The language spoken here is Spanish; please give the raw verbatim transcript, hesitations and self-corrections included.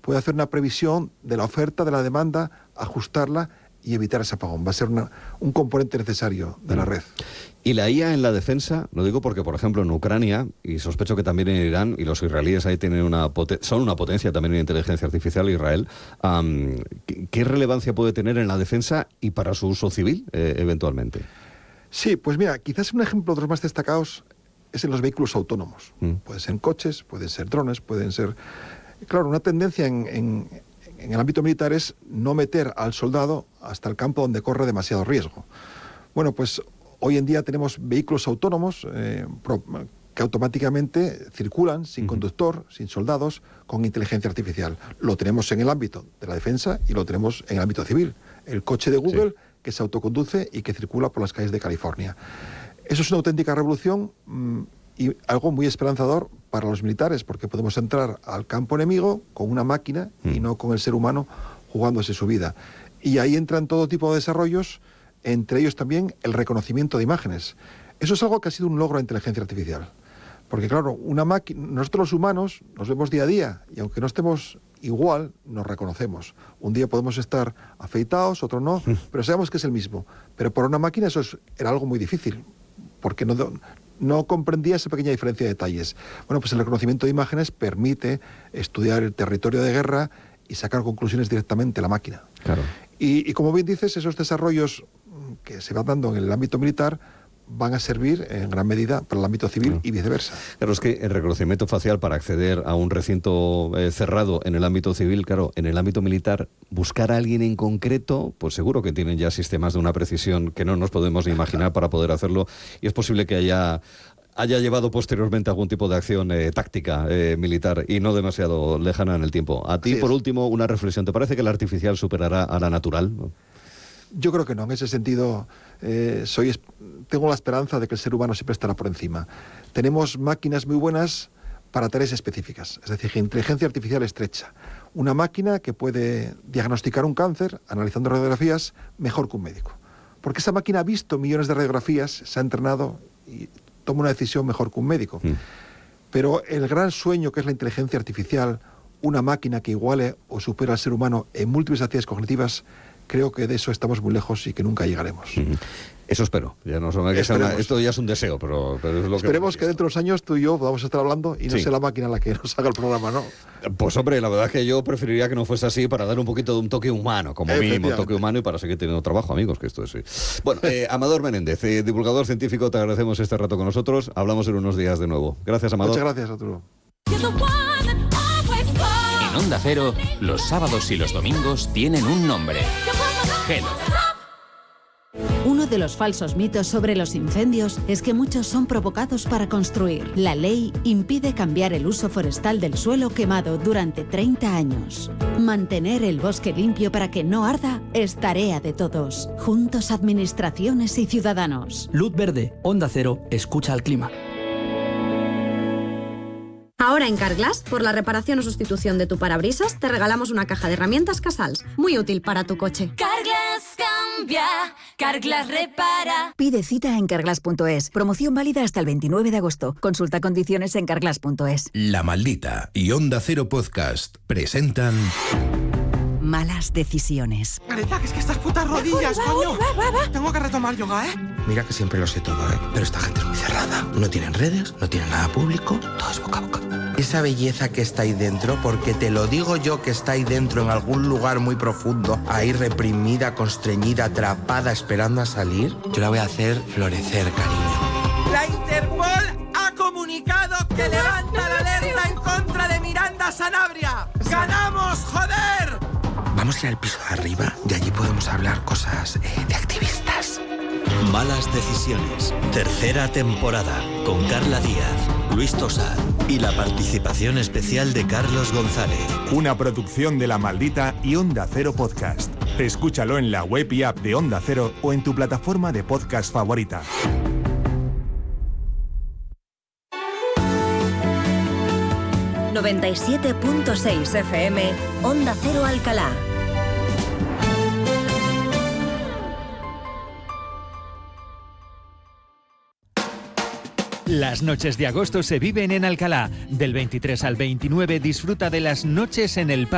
puede hacer una previsión de la oferta, de la demanda, ajustarla y evitar ese apagón. Va a ser una, un componente necesario de la red. Y la I A en la defensa, lo digo porque, por ejemplo, en Ucrania, y sospecho que también en Irán, y los israelíes ahí tienen una poten- son una potencia también en inteligencia artificial, Israel, um, ¿qué, ¿qué relevancia puede tener en la defensa y para su uso civil, eh, eventualmente? Sí, pues mira, quizás un ejemplo de los más destacados es en los vehículos autónomos. Mm. Pueden ser coches, pueden ser drones, pueden ser... Claro, una tendencia en... en En el ámbito militar es no meter al soldado hasta el campo donde corre demasiado riesgo. Bueno, pues hoy en día tenemos vehículos autónomos eh, pro, que automáticamente circulan sin uh-huh. conductor, sin soldados, con inteligencia artificial. Lo tenemos en el ámbito de la defensa y lo tenemos en el ámbito civil. El coche de Google, sí, que se autoconduce y que circula por las calles de California. Eso es una auténtica revolución mmm, y algo muy esperanzador para los militares, porque podemos entrar al campo enemigo con una máquina mm. y no con el ser humano jugándose su vida. Y ahí entran todo tipo de desarrollos, entre ellos también el reconocimiento de imágenes. Eso es algo que ha sido un logro de inteligencia artificial. Porque claro, una máquina, nosotros los humanos nos vemos día a día y aunque no estemos igual, nos reconocemos. Un día podemos estar afeitados, otro no, mm. pero sabemos que es el mismo. Pero por una máquina eso es, era algo muy difícil, porque no... no comprendía esa pequeña diferencia de detalles. Bueno, pues el reconocimiento de imágenes permite estudiar el territorio de guerra y sacar conclusiones directamente a la máquina. Claro. Y, y como bien dices, esos desarrollos que se van dando en el ámbito militar van a servir en gran medida para el ámbito civil claro. y viceversa. Claro, es que el reconocimiento facial para acceder a un recinto eh, cerrado en el ámbito civil, claro, en el ámbito militar, buscar a alguien en concreto, pues seguro que tienen ya sistemas de una precisión que no nos podemos ni imaginar para poder hacerlo, y es posible que haya... haya llevado posteriormente algún tipo de acción eh, táctica eh, militar y no demasiado lejana en el tiempo. A ti, por último, una reflexión. ¿Te parece que la artificial superará a la natural? Yo creo que no. En ese sentido, eh, soy, tengo la esperanza de que el ser humano siempre estará por encima. Tenemos máquinas muy buenas para tareas específicas, es decir, inteligencia artificial estrecha. Una máquina que puede diagnosticar un cáncer, analizando radiografías, mejor que un médico. Porque esa máquina ha visto millones de radiografías, se ha entrenado y toma una decisión mejor que un médico. Mm. Pero el gran sueño que es la inteligencia artificial, una máquina que iguale o supera al ser humano en múltiples actividades cognitivas, creo que de eso estamos muy lejos y que nunca llegaremos. Mm-hmm. Eso espero. Ya no que sea una, esto ya es un deseo, pero, pero es lo Esperemos que... que dentro de unos años tú y yo podamos estar hablando y no sí. sea la máquina la que nos haga el programa, ¿no? Pues hombre, la verdad es que yo preferiría que no fuese así para dar un poquito de un toque humano, como mínimo, toque humano y para seguir teniendo trabajo, amigos, que esto es... Sí. Bueno, eh, Amador Menéndez, eh, divulgador científico, te agradecemos este rato con nosotros. Hablamos en unos días de nuevo. Gracias, Amador. Muchas gracias, Arturo. En Onda Cero, los sábados y los domingos tienen un nombre. Hello. Uno de los falsos mitos sobre los incendios es que muchos son provocados para construir. La ley impide cambiar el uso forestal del suelo quemado durante treinta años. Mantener el bosque limpio para que no arda es tarea de todos. Juntos, administraciones y ciudadanos. Luz verde, Onda Cero, escucha al clima. Ahora en Carglass, por la reparación o sustitución de tu parabrisas, te regalamos una caja de herramientas Casals, muy útil para tu coche. Carglass cambia, Carglass repara. Pide cita en carglass punto es. Promoción válida hasta el veintinueve de agosto. Consulta condiciones en carglass punto es. La Maldita y Onda Cero Podcast presentan... Malas decisiones. Greta, que es que estas putas rodillas, coño. Tengo que retomar yoga, ¿eh? Mira que siempre lo sé todo, ¿eh? Pero esta gente es muy cerrada. No tienen redes, no tienen nada público, todo es boca a boca. Esa belleza que está ahí dentro, porque te lo digo yo que está ahí dentro en algún lugar muy profundo, ahí reprimida, constreñida, atrapada, esperando a salir, yo la voy a hacer florecer, cariño. La Interpol ha comunicado que levanta la alerta en contra de Miranda Sanabria. ¡Ganamos, joder! Vamos a ir al piso de arriba y allí podemos hablar cosas eh, de activistas. Malas decisiones. Tercera temporada. Con Carla Díaz, Luis Tosar y la participación especial de Carlos González. Una producción de La Maldita y Onda Cero Podcast. Escúchalo en la web y app de Onda Cero o en tu plataforma de podcast favorita. noventa y siete punto seis F M, Onda Cero Alcalá. Las noches de agosto se viven en Alcalá. Del veintitrés al veintinueve disfruta de las noches en el